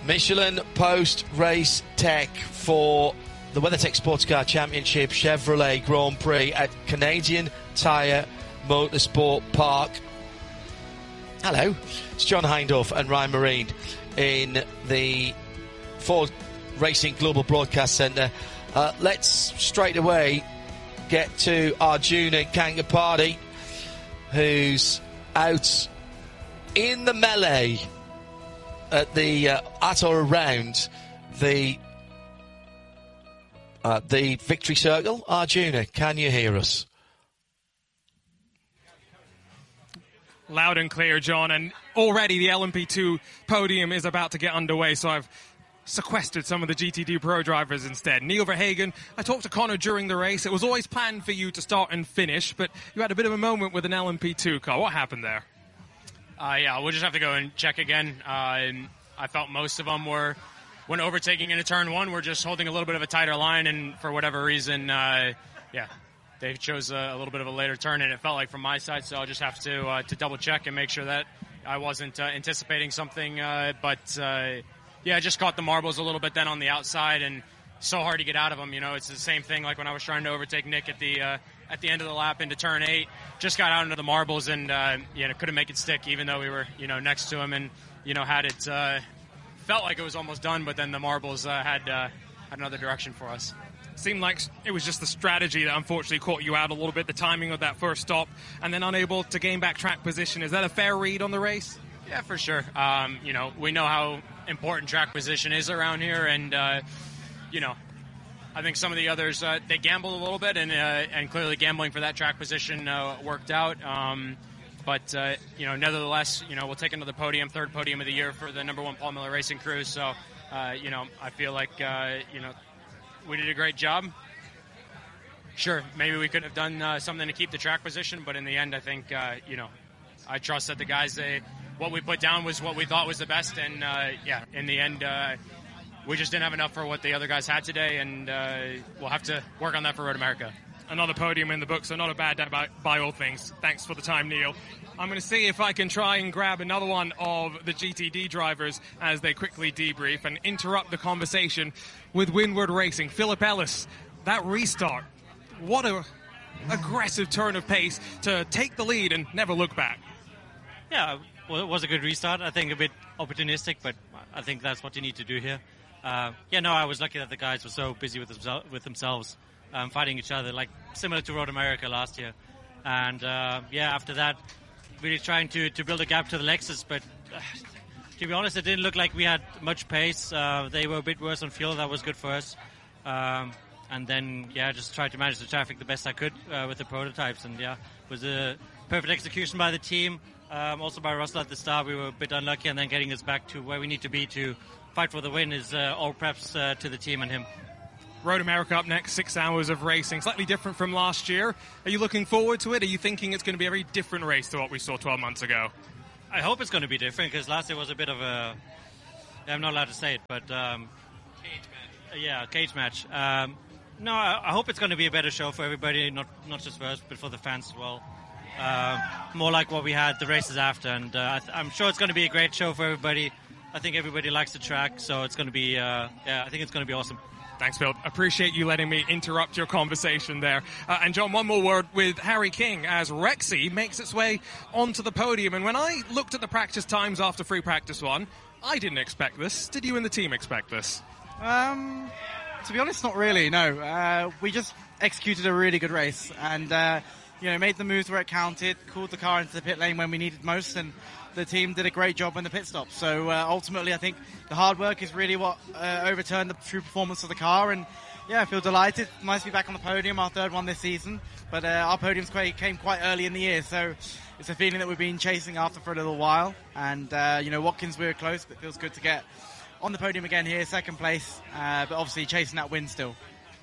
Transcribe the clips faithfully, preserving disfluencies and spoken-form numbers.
Michelin post-race tech for the WeatherTech Sports Car Championship Chevrolet Grand Prix at Canadian Tire Motorsport Park. Hello, it's John Hindhaugh and Ryan Marine in the Ford Racing Global Broadcast Centre. Uh, let's straight away get to Arjuna Kangapati, who's out in the melee at the uh, at or around the uh, the victory circle. Arjuna, can you hear us? Loud and clear, John, and already the L M P two podium is about to get underway, so I've sequestered some of the G T D Pro drivers instead. Neil Verhagen, I talked to Connor during the race. It was always planned for you to start and finish, but you had a bit of a moment with an L M P two car. What happened there? Uh, yeah, we'll just have to go and check again. Uh, I felt most of them were, when overtaking into turn one, we're just holding a little bit of a tighter line, and for whatever reason, uh, yeah, they chose a, a little bit of a later turn, and it felt like from my side, so I'll just have to uh, to double check and make sure that I wasn't uh, anticipating something. Uh, but, uh, yeah, I just caught the marbles a little bit then on the outside, and so hard to get out of them. You know, it's the same thing like when I was trying to overtake Nick at the uh, at the end of the lap into turn eight. Just got out into the marbles and, uh, you know, couldn't make it stick even though we were, you know, next to him and, you know, had it, uh, felt like it was almost done, but then the marbles uh, had, uh, had another direction for us. Seemed like it was just the strategy that unfortunately caught you out a little bit, the timing of that first stop, and then unable to gain back track position. Is that a fair read on the race? Yeah, for sure. Um, you know, we know how important track position is around here, and, uh, you know, I think some of the others, uh, they gambled a little bit, and uh, and clearly gambling for that track position uh, worked out. Um, but, uh, you know, nevertheless, you know, we'll take another podium, third podium of the year for the number one Paul Miller Racing crew. So, uh, you know, I feel like, uh, you know, we did a great job. Sure, maybe we could have done uh, something to keep the track position, but in the end, I think, uh, you know, I trust that the guys, they, what we put down was what we thought was the best. And, uh, yeah, in the end, uh, we just didn't have enough for what the other guys had today, and uh, we'll have to work on that for Road America. Another podium in the book, so not a bad day by, by all things. Thanks for the time, Neil. I'm going to see if I can try and grab another one of the G T D drivers as they quickly debrief and interrupt the conversation with Windward Racing. Philip Ellis, that restart, what a aggressive turn of pace to take the lead and never look back. Yeah, well, it was a good restart. I think a bit opportunistic, but I think that's what you need to do here. Uh, yeah, no, I was lucky that the guys were so busy with, themse- with themselves, um, fighting each other, like similar to Road America last year. And, uh, yeah, after that, really trying to, to build a gap to the Lexus. But, uh, to be honest, it didn't look like we had much pace. Uh, they were a bit worse on fuel. That was good for us. Um, and then, yeah, just tried to manage the traffic the best I could uh, with the prototypes. And, yeah, it was a perfect execution by the team. Um, also by Russell at the start. We were a bit unlucky, and then getting us back to where we need to be to fight for the win is uh, all preps uh, to the team and him. Road America up next, six hours of racing, slightly different from last year. Are you looking forward to it? Are you thinking it's going to be a very different race to what we saw twelve months ago? I hope it's going to be different, because last year was a bit of a... I'm not allowed to say it, but... Um, cage match. Yeah, a cage match. Um, no, I, I hope it's going to be a better show for everybody, not not just for us, but for the fans as well. Uh, more like what we had the races after, and uh, I'm sure it's going to be a great show for everybody. I think everybody likes the track, so it's going to be, uh, yeah, I think it's going to be awesome. Thanks, Phil. Appreciate you letting me interrupt your conversation there. Uh, and John, one more word with Harry King as Rexy makes its way onto the podium. And when I looked at the practice times after free practice one, I didn't expect this. Did you and the team expect this? Um, to be honest, not really, no. Uh, we just executed a really good race and, uh, you know, made the moves where it counted, called the car into the pit lane when we needed most, and the team did a great job in the pit stop. So uh, ultimately, I think the hard work is really what uh, overturned the true performance of the car. And yeah, I feel delighted. Nice to be back on the podium, our third one this season. But uh, our podiums quite, came quite early in the year, so it's a feeling that we've been chasing after for a little while. And uh, you know, Watkins, we were close, but it feels good to get on the podium again here, second place. Uh, but obviously chasing that win still.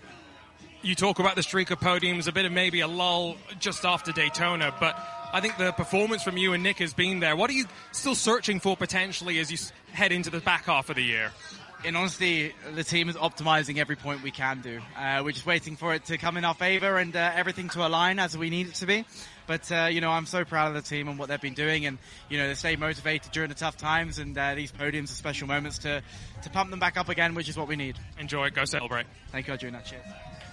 You talk about the streak of podiums, a bit of maybe a lull just after Daytona, but I think the performance from you and Nick has been there. What are you still searching for potentially as you head into the back half of the year? in honesty, the team is optimizing every point we can do. Uh, we're just waiting for it to come in our favor and uh, everything to align as we need it to be. But, uh, you know, I'm so proud of the team and what they've been doing. And, you know, they stay motivated during the tough times. And uh, these podiums are special moments to, to pump them back up again, which is what we need. Enjoy. Go celebrate. Thank you, Arjuna. Cheers.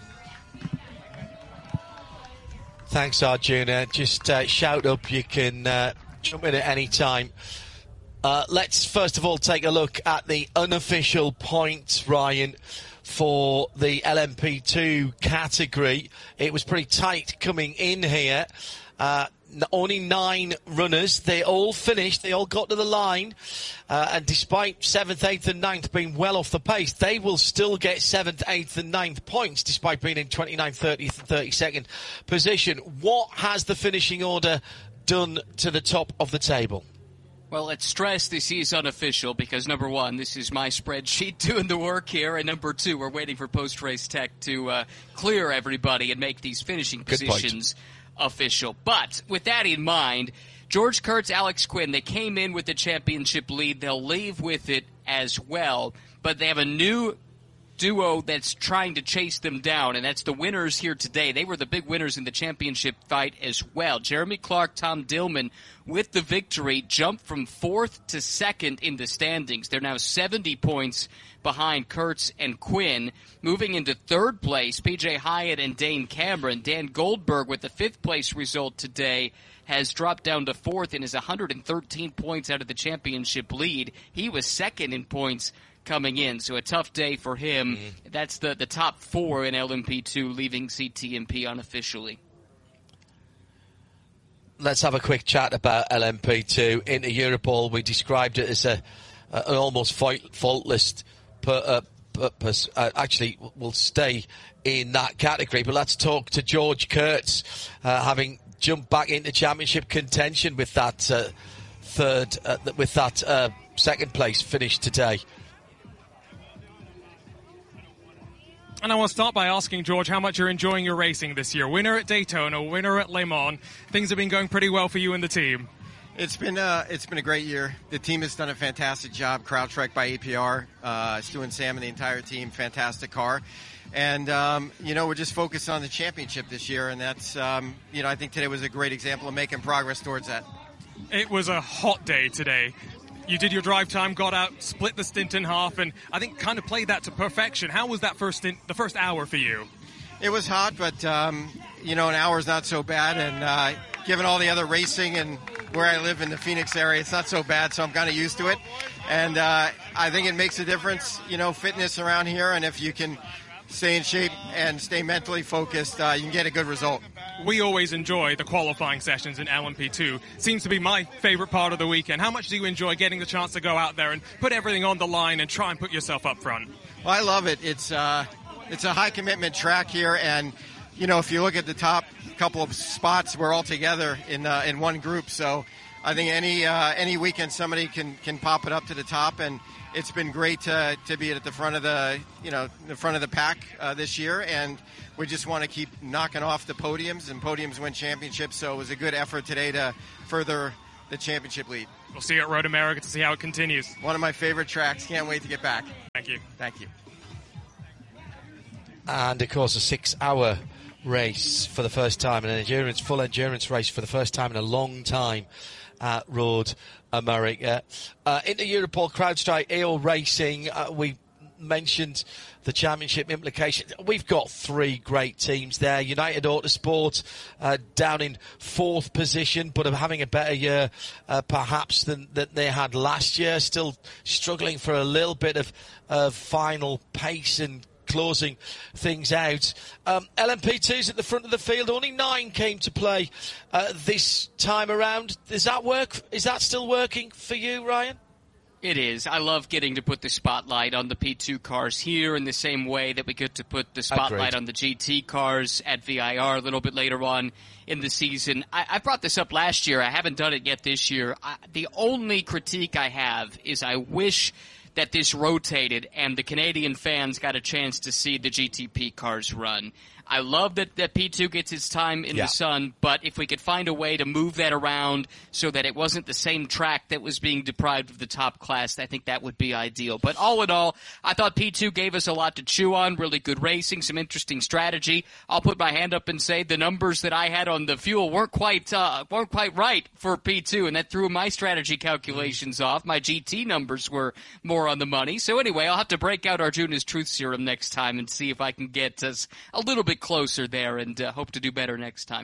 Thanks, Arjuna. Just uh, shout up. You can uh, jump in at any time. Uh, let's first of all take a look at the unofficial points, Ryan, for the L M P two category. It was pretty tight coming in here. Uh, only nine runners. They all finished. They all got to the line. Uh, and despite seventh, eighth and ninth being well off the pace, they will still get seventh, eighth and ninth points despite being in twenty-ninth, thirtieth and thirty-second position. What has the finishing order done to the top of the table? Well, let's stress this is unofficial because, number one, this is my spreadsheet doing the work here, and number two, we're waiting for post-race tech to uh, clear everybody and make these finishing positions official. But with that in mind, George Kurtz, Alex Quinn, they came in with the championship lead. They'll leave with it as well, but they have a new duo that's trying to chase them down, and that's the winners here today. They were the big winners in the championship fight as well. Jeremy Clark, Tom Dillman with the victory jumped from fourth to second in the standings. They're now seventy points behind Kurtz and Quinn. Moving into third place, P J Hyatt and Dane Cameron. Dan Goldberg with the fifth place result today has dropped down to fourth and is one hundred thirteen points out of the championship lead. He was second in points coming in, so a tough day for him. Mm. That's the, the top four in L M P two, leaving C T M P unofficially. Let's have a quick chat about L M P two. Into Europol, we described it as a, a an almost faultless per, uh, purpose. Uh, actually, we'll stay in that category, but let's talk to George Kurtz, uh, having jumped back into championship contention with that uh, third, uh, with that uh, second place finish today. And I want to start by asking, George, how much you're enjoying your racing this year. Winner at Daytona, winner at Le Mans. Things have been going pretty well for you and the team. It's been uh, it's been a great year. The team has done a fantastic job. CrowdStrike by A P R, uh, Stu and Sam and the entire team, fantastic car. And, um, you know, we're just focused on the championship this year, and that's, um, you know, I think today was a great example of making progress towards that. It was a hot day today. You did your drive time, got out, split the stint in half, and I think kind of played that to perfection. How was that first stint, the first hour for you? It was hot, but, um, you know, an hour is not so bad. And uh, given all the other racing and where I live in the Phoenix area, it's not so bad, so I'm kind of used to it. And uh, I think it makes a difference, you know, fitness around here. And if you can stay in shape and stay mentally focused, uh, you can get a good result. We always enjoy the qualifying sessions in L M P two. Seems to be my favorite part of the weekend. How much do you enjoy getting the chance to go out there and put everything on the line and try and put yourself up front? Well, I love it. It's uh, it's a high commitment track here, and you know, if you look at the top couple of spots, we're all together in uh, in one group. So I think any uh, any weekend somebody can can pop it up to the top, and it's been great to to be at the front of the you know the front of the pack uh, this year, and we just want to keep knocking off the podiums, and podiums win championships. So it was a good effort today to further the championship lead. We'll see you at Road America to see how it continues. One of my favorite tracks. Can't wait to get back. Thank you. Thank you. And of course, a six-hour race for the first time, an endurance, full endurance race for the first time in a long time at Road America. Uh, into Europol, CrowdStrike, E O Racing, uh, we mentioned the championship implications. We've got three great teams there. United Autosport uh, down in fourth position, but are having a better year uh, perhaps than, than they had last year. Still struggling for a little bit of, of final pace and closing things out. Um, L M P two's at the front of the field. Only nine came to play uh, this time around. Does that work? Is that still working for you, Ryan? It is. I love getting to put the spotlight on the P two cars here in the same way that we get to put the spotlight Agreed. on the G T cars at V I R a little bit later on in the season. I, I brought this up last year. I haven't done it yet this year. I, the only critique I have is I wish that this rotated and the Canadian fans got a chance to see the G T P cars run. I love that, that P two gets its time in yeah. the sun, but if we could find a way to move that around so that it wasn't the same track that was being deprived of the top class, I think that would be ideal. But all in all, I thought P two gave us a lot to chew on, really good racing, some interesting strategy. I'll put my hand up and say the numbers that I had on the fuel weren't quite uh, weren't quite right for P two, and that threw my strategy calculations mm. off. My G T numbers were more on the money. So anyway, I'll have to break out Arjuna's Truth Serum next time and see if I can get us a little bit closer there, and uh, hope to do better next time.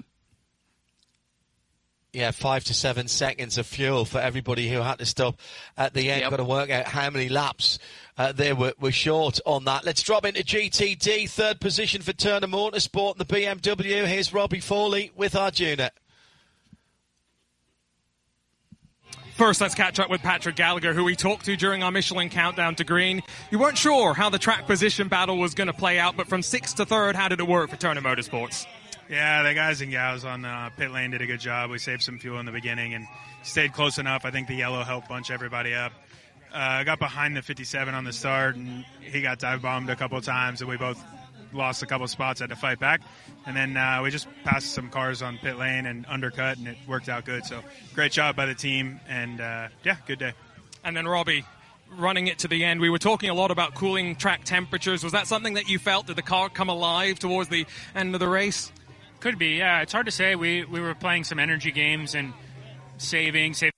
Yeah, five to seven seconds of fuel for everybody who had to stop at the end. Yep. Got to work out how many laps uh, they were, were short on that. Let's drop into G T D. Third position for Turner Motorsport and the B M W. Here's Robbie Foley with Arjuna. First, let's catch up with Patrick Gallagher, who we talked to during our Michelin Countdown to Green. You weren't sure how the track position battle was going to play out, but from sixth to third, how did it work for Turner Motorsports? Yeah, the guys and gals on uh, pit lane did a good job. We saved some fuel in the beginning and stayed close enough. I think the yellow helped bunch everybody up. I uh, got behind the fifty-seven on the start, and he got dive bombed a couple of times, and we both lost a couple of spots, had to fight back. And then uh, we just passed some cars on pit lane and undercut, and it worked out good. So great job by the team, and uh, yeah, good day. And then Robbie, running it to the end, we were talking a lot about cooling track temperatures. Was that something that you felt? Did the car come alive towards the end of the race? Could be, yeah. It's hard to say. We we were playing some energy games and saving, saving